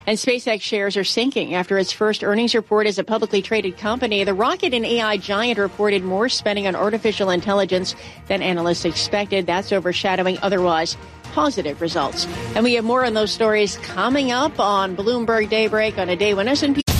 And SpaceX shares are sinking after its first earnings report as a publicly traded company. The rocket and AI giant reported more spending on artificial intelligence than analysts expected. That's overshadowing otherwise positive results. And we have more on those stories coming up on Bloomberg Daybreak on a day when S&P